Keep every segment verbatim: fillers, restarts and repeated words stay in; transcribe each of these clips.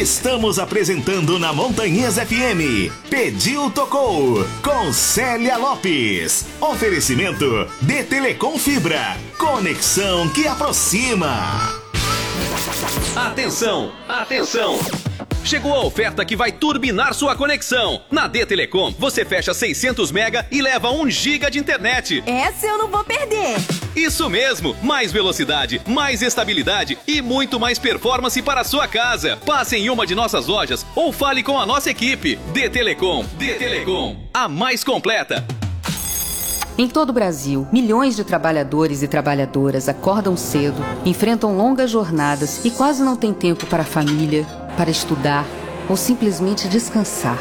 Estamos apresentando na Montanhês F M. Pediu, tocou. Com Célia Lopes. Oferecimento de Telecom Fibra. Conexão que aproxima. Atenção, atenção. Chegou a oferta que vai turbinar sua conexão. Na D Telecom, você fecha seiscentos mega e leva um giga de internet. Essa eu não vou perder. Isso mesmo, mais velocidade, mais estabilidade e muito mais performance para a sua casa. Passe em uma de nossas lojas ou fale com a nossa equipe. D Telecom, D Telecom, a mais completa. Em todo o Brasil, milhões de trabalhadores e trabalhadoras acordam cedo, enfrentam longas jornadas e quase não têm tempo para a família, para estudar ou simplesmente descansar.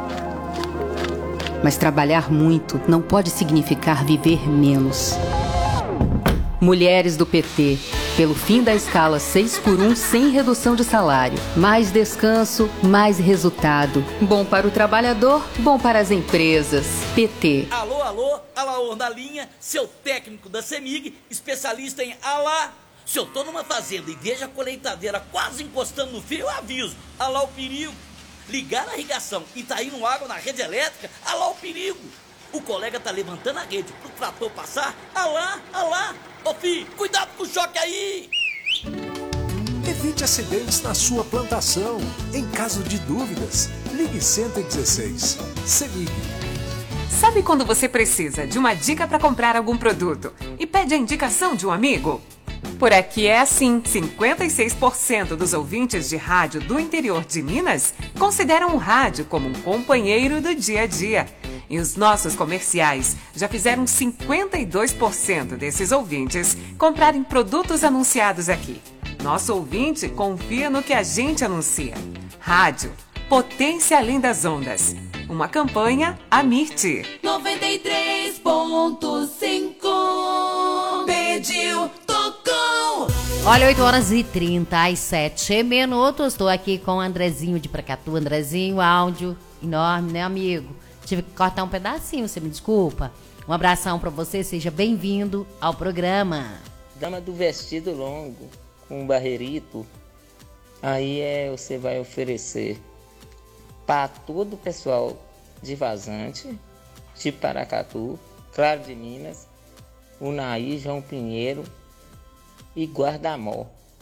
Mas trabalhar muito não pode significar viver menos. Mulheres do P T, pelo fim da escala seis por um sem redução de salário. Mais descanso, mais resultado. Bom para o trabalhador, bom para as empresas. P T. Alô, alô, Alaor na linha, seu técnico da CEMIG, especialista em alá. Se eu tô numa fazenda e vejo a colheitadeira quase encostando no fio, eu aviso. Alá o perigo. Ligar a irrigação e tá indo água na rede elétrica, alá o perigo. O colega tá levantando a rede pro trator passar, alá, alá. Ô filho, cuidado com o choque aí! Evite acidentes na sua plantação. Em caso de dúvidas, ligue cento e dezesseis. CEMIG. Sabe quando você precisa de uma dica para comprar algum produto e pede a indicação de um amigo? Por aqui é assim, cinquenta e seis por cento dos ouvintes de rádio do interior de Minas consideram o rádio como um companheiro do dia a dia. E os nossos comerciais já fizeram cinquenta e dois por cento desses ouvintes comprarem produtos anunciados aqui. Nosso ouvinte confia no que a gente anuncia. Rádio, potência além das ondas. Uma campanha Amirte. noventa e três ponto cinco. Pediu, tocou. Olha, oito horas e trinta e sete minutos. Estou aqui com o Andrezinho de Pracatu. Andrezinho, áudio enorme, né, amigo? Tive que cortar um pedacinho, você me desculpa. Um abração pra você, seja bem-vindo ao programa. Dama do vestido longo, com um barreirito, aí é, você vai oferecer para todo o pessoal de Vazante, de Paracatu, Claro de Minas, Unaí, João Pinheiro e Guardamó.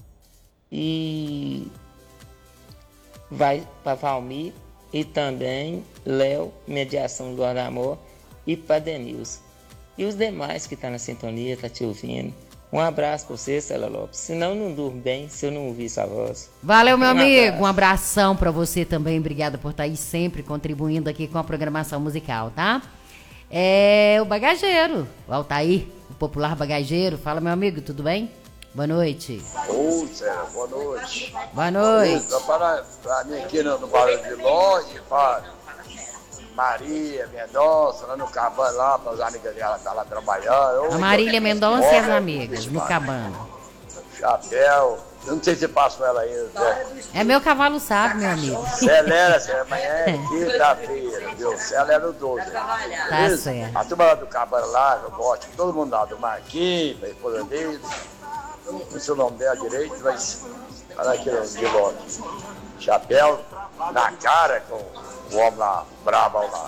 E vai para Valmir e também Léo, Mediação do Guardamó e para Denilson. E os demais que estão tá na sintonia, tá te ouvindo. Um abraço para você, Célia Lopes. Senão não durmo bem se eu não ouvir sua voz. Valeu, meu um amigo. Abraço. Um abração para você também. Obrigada por estar aí sempre contribuindo aqui com a programação musical, tá? É o bagageiro, o Altair, o popular bagageiro. Fala, meu amigo, tudo bem? Boa noite. Ô, Célia, boa noite. Boa noite. Então, para, para mim aqui no, no Barão de Longe, para Maria Mendonça, lá no Cabana, lá, para as amigas dela estar tá lá trabalhando. A Marília Mendonça e as amigas, no Cabana. Chapéu, eu não sei se passo ela ainda. Né? É meu cavalo sabe, meu amigo. Celera, Célia, amanhã é quinta-feira, viu? Celera o doze. Tá certo. A turma lá do Cabana lá, eu gosto, todo mundo lá, do Marquinhos, da esposa dele. Não sei o nome dela direito, mas olha aqui de longe. Chapéu na cara com o homem lá, brabo lá.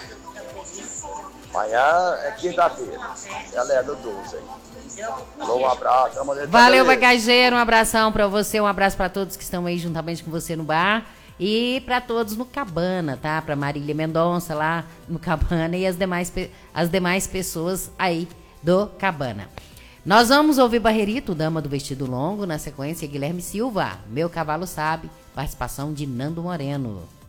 Amanhã é quinta-feira. Ela é do doze, hein? Alô, um abraço. Valeu, bagageiro. Um abração pra você. Um abraço pra todos que estão aí juntamente com você no bar. E pra todos no Cabana, tá? Pra Marília Mendonça lá no Cabana e as demais, as demais pessoas aí do Cabana. Nós vamos ouvir Barreirito, Dama do Vestido Longo, na sequência Guilherme Silva, Meu Cavalo Sabe, participação de Nando Moreno.